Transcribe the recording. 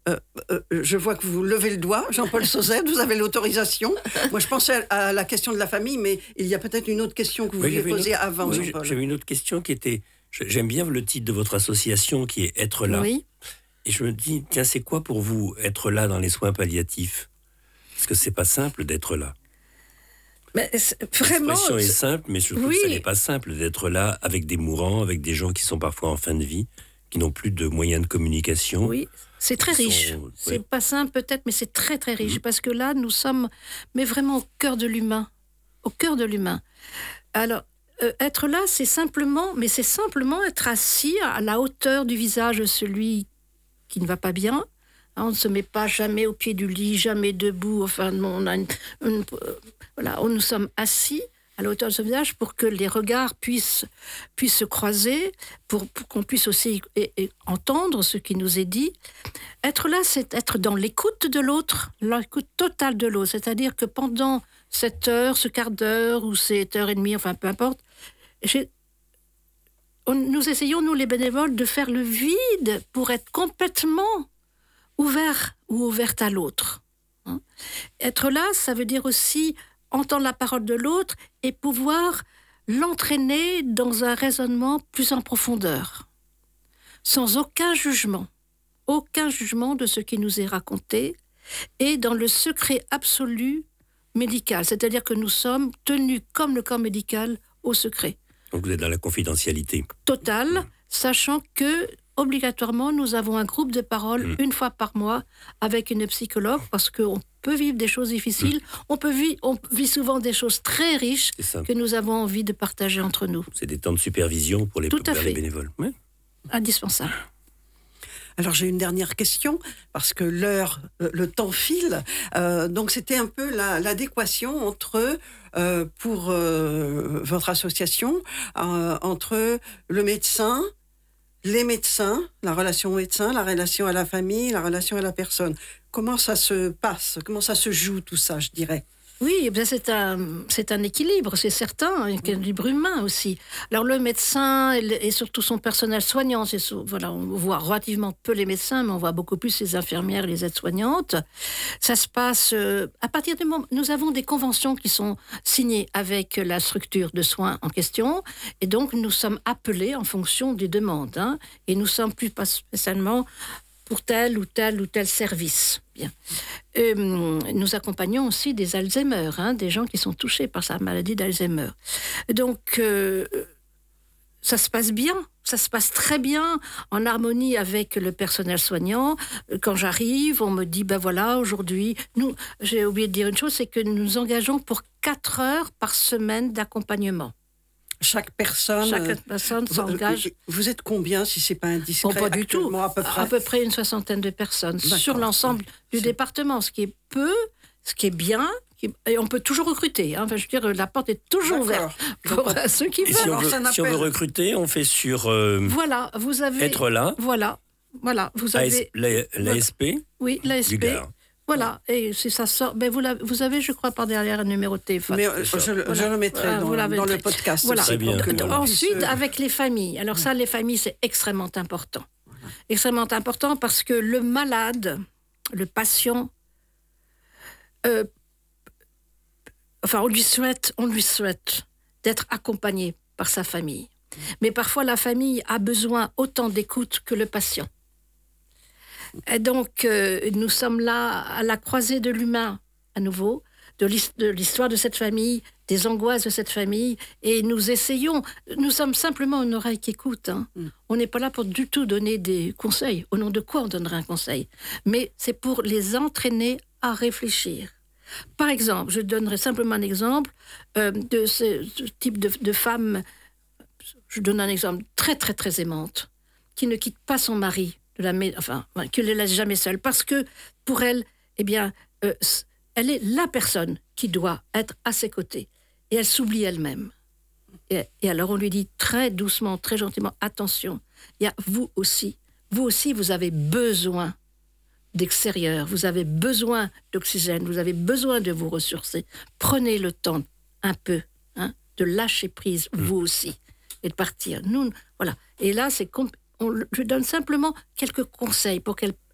Je vois que vous levez le doigt, Jean-Paul Sauzet, vous avez l'autorisation. Moi, je pensais à la question de la famille, mais il y a peut-être une autre question que vous vouliez poser avant, oui, Jean-Paul. J'avais une autre question qui était... J'aime bien le titre de votre association qui est « Être là ». Oui. Et je me dis, tiens, c'est quoi pour vous être là dans les soins palliatifs ? Parce que c'est pas simple d'être là. Mais vraiment, l'expression est simple, mais je trouve oui. que ce n'est pas simple d'être là avec des mourants, avec des gens qui sont parfois en fin de vie, qui n'ont plus de moyens de communication. Oui, c'est très riche. C'est pas simple peut-être, mais c'est très très riche. Parce que là, nous sommes mais vraiment au cœur de l'humain. Au cœur de l'humain. Alors, être là, c'est simplement être assis à la hauteur du visage de celui qui ne va pas bien. On ne se met pas jamais au pied du lit, jamais debout. Enfin, nous sommes assis à la hauteur de ce visage pour que les regards puissent se croiser, pour qu'on puisse aussi entendre ce qui nous est dit. Être là, c'est être dans l'écoute de l'autre, l'écoute totale de l'autre. C'est-à-dire que pendant cette heure, ce quart d'heure ou cette heure et demie, enfin peu importe, nous essayons, nous les bénévoles, de faire le vide pour être complètement ouvert ou ouverte à l'autre. Être là, ça veut dire aussi entendre la parole de l'autre et pouvoir l'entraîner dans un raisonnement plus en profondeur, sans aucun jugement de ce qui nous est raconté, et dans le secret absolu médical, c'est-à-dire que nous sommes tenus, comme le corps médical, au secret. Donc vous êtes dans la confidentialité. Totale, sachant que obligatoirement, nous avons un groupe de parole une fois par mois avec une psychologue, parce qu'on peut vivre des choses difficiles, on vit souvent des choses très riches que nous avons envie de partager entre nous. C'est des temps de supervision pour les bénévoles. Oui. Indispensable. Alors j'ai une dernière question, parce que le temps file. Donc c'était un peu l'adéquation entre, pour votre association, entre le médecin, les médecins, la relation au médecin, la relation à la famille, la relation à la personne. Comment ça se passe ? Comment ça se joue tout ça, je dirais ? Oui, bien c'est un équilibre, c'est certain, un équilibre humain aussi. Alors le médecin et surtout son personnel soignant, on voit relativement peu les médecins, mais on voit beaucoup plus les infirmières et les aides-soignantes. Ça se passe à partir du moment... Nous avons des conventions qui sont signées avec la structure de soins en question, et donc nous sommes appelés en fonction des demandes. Et nous sommes plus pas spécialement pour tel ou tel service. Bien. Nous accompagnons aussi des Alzheimer, des gens qui sont touchés par sa maladie d'Alzheimer. Donc, ça se passe bien, ça se passe très bien, en harmonie avec le personnel soignant. Quand j'arrive, on me dit, aujourd'hui, j'ai oublié de dire une chose, c'est que nous nous engageons pour 4 heures par semaine d'accompagnement. Chaque personne s'engage. Vous êtes combien, si c'est pas indiscret? Pas du tout. À peu près une 60aine de personnes. D'accord. Sur l'ensemble du département, ce qui est peu, ce qui est bien. Et on peut toujours recruter. Je veux dire, la porte est toujours ouverte pour ceux qui veulent. Si on veut recruter, on fait sur. Voilà, vous avez. Être là. Voilà, vous avez. L'ASP. Oui, l'ASP. Voilà, et si ça sort, vous avez, je crois, par derrière un numéro de téléphone. Mais je le mettrai dans le podcast. Voilà. Aussi, bien. Ensuite, avec les familles. Alors ça, les familles, c'est extrêmement important. Extrêmement important parce que le malade, le patient, on lui souhaite d'être accompagné par sa famille. Mais parfois, la famille a besoin autant d'écoute que le patient. Et donc, nous sommes là à la croisée de l'humain, à nouveau, de l'histoire de cette famille, des angoisses de cette famille, et nous sommes simplement une oreille qui écoute. On n'est pas là pour du tout donner des conseils. Au nom de quoi on donnerait un conseil ? Mais c'est pour les entraîner à réfléchir. Par exemple, je donnerai simplement un exemple de ce type de femme. Je donne un exemple très, très, très aimante, qui ne quitte pas son mari, qui ne le laisse jamais seule, parce que pour elle, elle est la personne qui doit être à ses côtés, et elle s'oublie elle-même. Et alors on lui dit très doucement, très gentiment, attention, il y a vous aussi, vous avez besoin d'extérieur, vous avez besoin d'oxygène, vous avez besoin de vous ressourcer. Prenez le temps un peu de lâcher prise, vous aussi, et de partir. Voilà. Et là, je donne simplement quelques conseils pour qu'elle